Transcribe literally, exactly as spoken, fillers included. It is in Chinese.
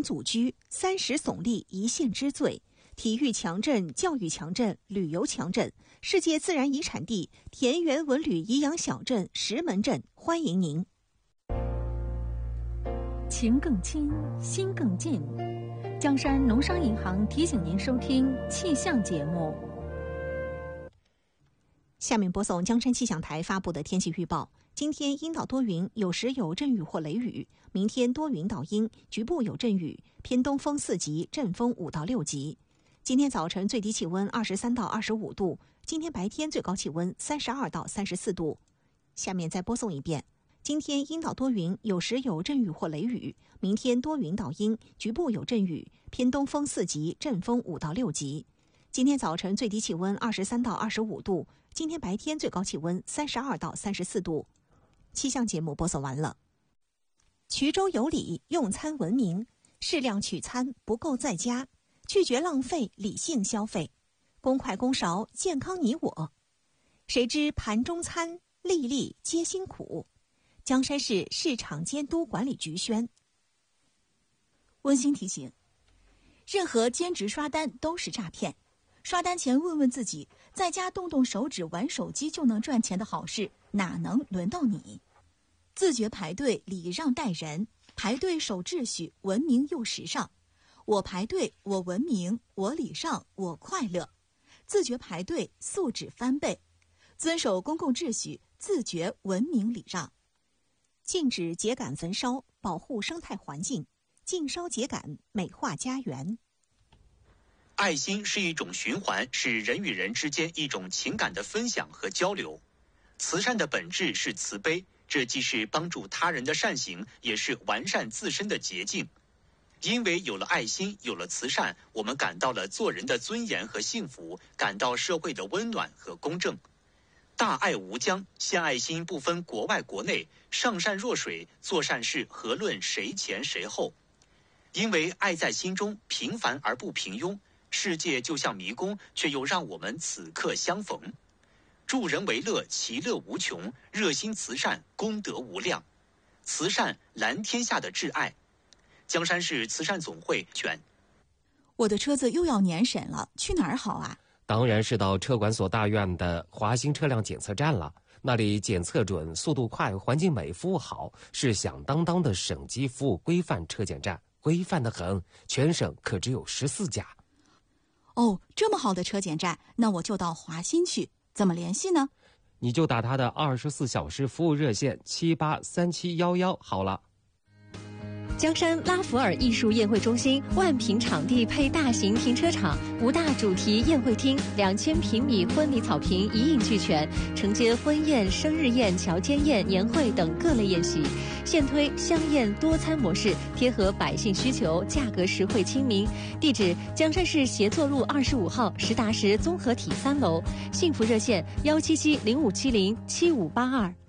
祖居，三十耸立一县之最，体育强镇、教育强镇、旅游强镇，世界自然遗产地田园文旅颐养小镇石门镇，欢迎您。 情更亲，心更近。江山农商银行提醒您收听气象节目。 下面播送江山气象台发布的天气预报。今天阴到多云，有时有阵雨或雷雨；明天多云到阴，局部有阵雨，偏东风四级，阵风五到六级。今天早晨最低气温二十三到二十五度，今天白天最高气温三十二到三十四度。下面再播送一遍。今天阴到多云，有时有阵雨或雷雨；明天多云到阴，局部有阵雨，偏东风四级，阵风五到六级。今天早晨最低气温二十三到二十五度，今天白天最高气温三十二到三十四度。气象节目播送完了。衢州有礼，用餐文明，适量取餐，不够在家，拒绝浪费，理性消费，公筷公勺，健康你我。谁知盘中餐，粒粒皆辛苦。江山市市场监督管理局宣。 温馨提醒：任何兼职刷单都是诈骗。刷单前问问自己，在家动动手指玩手机就能赚钱的好事，哪能轮到你？自觉排队，礼让待人，排队守秩序，文明又时尚。我排队，我文明，我礼让，我快乐。自觉排队，素质翻倍。遵守公共秩序，自觉文明礼让。 禁止秸秆焚烧，保护生态环境；禁烧秸秆，美化家园。 爱心是一种循环，是人与人之间一种情感的分享和交流。慈善的本质是慈悲，这既是帮助他人的善行，也是完善自身的捷径。因为有了爱心，有了慈善，我们感到了做人的尊严和幸福，感到社会的温暖和公正。大爱无疆，献爱心不分国外国内，上善若水，做善事何论谁前谁后。因为爱在心中，平凡而不平庸。世界就像迷宫，却又让我们此刻相逢。助人为乐，其乐无穷；热心慈善，功德无量。慈善蓝天下的挚爱。江山市慈善总会劝。 我的车子又要年审了，去哪儿好啊？ 当然是到车管所大院的华兴车辆检测站了，那里检测准、速度快、环境美、服务好，是响当当的省级服务规范车检站，规范得很，全省可只有十四家。 哦，这么好的车检站，那我就到华新去，怎么联系呢？ 你就打他的二十四小时服务热线七八三七幺幺好了。 江山拉弗尔艺术宴会中心万平场地配大型停车场，五大主题宴会厅，两千平米婚礼草坪一应俱全，承接婚宴、生日宴、乔间宴、年会等各类宴席。现推香宴多餐模式，贴合百姓需求，价格实惠亲民。地址：江山市协作路二十五号实达实综合体三楼。幸福热线：幺七七零五七零七五八二。